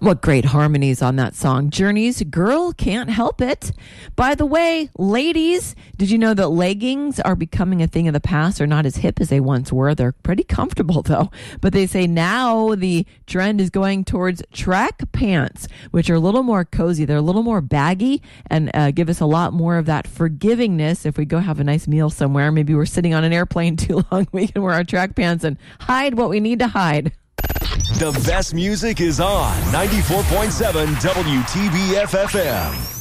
What great harmonies on that song. Journey's Girl Can't Help It. By the way, ladies, did you know that leggings are becoming a thing of the past? They're not as hip as they once were. They're pretty comfortable, though. But they say now the trend is going towards track pants, which are a little more cozy. They're a little more baggy and give us a lot more of that forgivingness. If we go have a nice meal somewhere, maybe we're sitting on an airplane too long, we can wear our track pants and hide what we need to hide. The best music is on 94.7 WTBF FM.